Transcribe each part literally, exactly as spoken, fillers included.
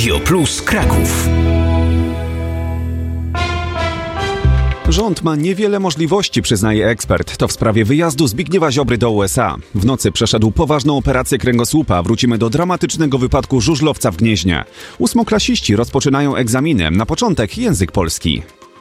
Radio Plus Kraków. Rząd ma niewiele możliwości, przyznaje ekspert. To w sprawie wyjazdu Zbigniewa Ziobry do U S A. W nocy przeszedł poważną operację kręgosłupa. Wrócimy do dramatycznego wypadku żużlowca w Gnieźnie. Ósmoklasiści rozpoczynają egzaminy. Na początek język polski.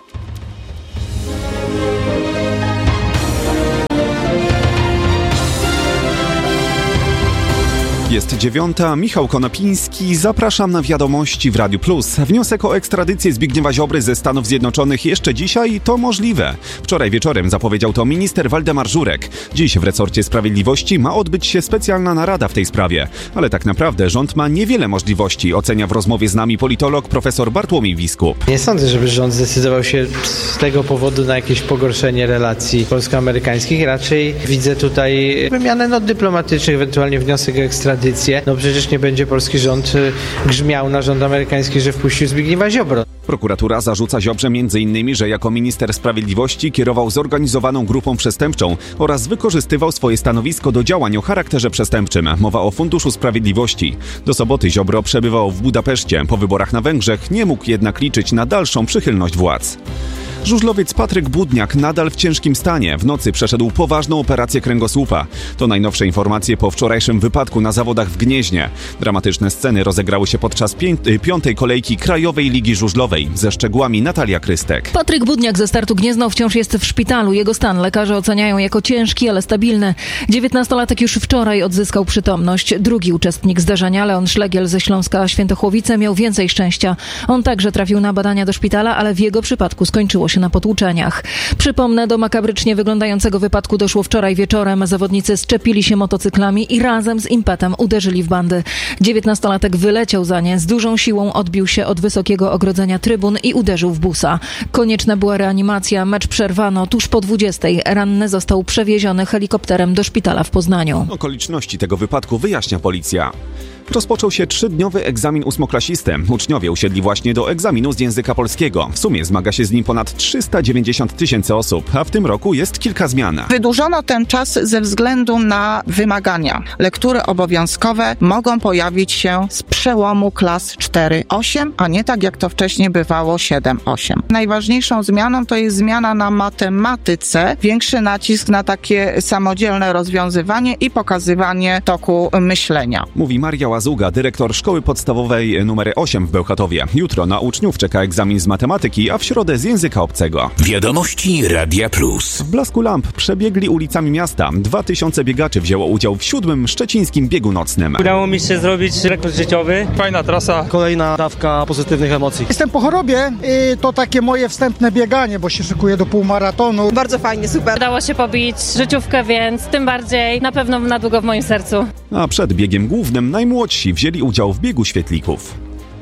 Jest dziewiąta, Michał Konopiński, zapraszam na wiadomości w Radiu Plus. Wniosek o ekstradycję Zbigniewa Ziobry ze Stanów Zjednoczonych jeszcze dzisiaj to możliwe. Wczoraj wieczorem zapowiedział to minister Waldemar Żurek. Dziś w resorcie sprawiedliwości ma odbyć się specjalna narada w tej sprawie. Ale tak naprawdę rząd ma niewiele możliwości, ocenia w rozmowie z nami politolog profesor Bartłomiej Wiskup. Nie sądzę, żeby rząd zdecydował się z tego powodu na jakieś pogorszenie relacji polsko-amerykańskich. Raczej widzę tutaj wymianę not dyplomatycznych, ewentualnie wniosek o ekstradycję. No przecież nie będzie polski rząd grzmiał na rząd amerykański, że wpuścił Zbigniewa Ziobro. Prokuratura zarzuca Ziobrze między innymi, że jako minister sprawiedliwości kierował zorganizowaną grupą przestępczą oraz wykorzystywał swoje stanowisko do działań o charakterze przestępczym. Mowa o Funduszu Sprawiedliwości. Do soboty Ziobro przebywał w Budapeszcie. Po wyborach na Węgrzech nie mógł jednak liczyć na dalszą przychylność władz. Żużlowiec Patryk Budniak nadal w ciężkim stanie. W nocy przeszedł poważną operację kręgosłupa. To najnowsze informacje po wczorajszym wypadku na zawodach w Gnieźnie. Dramatyczne sceny rozegrały się podczas pię- piątej kolejki Krajowej Ligi Żużlowej. Ze szczegółami Natalia Krystek. Patryk Budniak ze startu Gniezno wciąż jest w szpitalu. Jego stan lekarze oceniają jako ciężki, ale stabilny. dziewiętnastolatek już wczoraj odzyskał przytomność. Drugi uczestnik zdarzenia, Leon Szlegiel ze Śląska Świętochłowice, miał więcej szczęścia. On także trafił na badania do szpitala, ale w jego przypadku skończyło się na potłuczeniach. Przypomnę, do makabrycznie wyglądającego wypadku doszło wczoraj wieczorem. Zawodnicy szczepili się motocyklami i razem z impetem uderzyli w bandy. dziewiętnastolatek wyleciał za nie, z dużą siłą odbił się od wysokiego ogrodzenia trybun i uderzył w busa. Konieczna była reanimacja, mecz przerwano tuż po dwudziestej. Ranny został przewieziony helikopterem do szpitala w Poznaniu. Okoliczności tego wypadku wyjaśnia policja. Rozpoczął się trzydniowy egzamin ósmoklasisty. Uczniowie usiedli właśnie do egzaminu z języka polskiego. W sumie zmaga się z nim ponad trzysta dziewięćdziesiąt tysięcy osób, a w tym roku jest kilka zmian. Wydłużono ten czas ze względu na wymagania. Lektury obowiązkowe mogą pojawić się z przełomu klas cztery osiem, a nie tak jak to wcześniej bywało siedem osiem. Najważniejszą zmianą to jest zmiana na matematyce, większy nacisk na takie samodzielne rozwiązywanie i pokazywanie toku myślenia. Mówi Maria Łazuga, dyrektor szkoły podstawowej numer osiem w Bełchatowie. Jutro na uczniów czeka egzamin z matematyki, a w środę z języka obcego. Wiadomości Radia Plus. W blasku lamp przebiegli ulicami miasta. Dwa tysiące biegaczy wzięło udział w siódmym szczecińskim biegu nocnym. Udało mi się zrobić rekord życiowy. Fajna trasa. Kolejna dawka pozytywnych emocji. Jestem po chorobie i to takie moje wstępne bieganie, bo się szykuję do półmaratonu. Bardzo fajnie, super. Udało się pobić życiówkę, więc tym bardziej na pewno na długo w moim sercu. A przed biegiem głównym najmłodsi wzięli udział w biegu świetlików.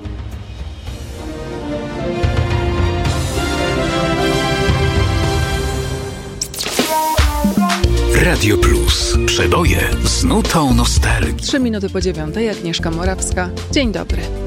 Radio Plus. Przeboje z nutą nostalgii. Trzy minuty po dziewiątej, Agnieszka Morawska. Dzień dobry.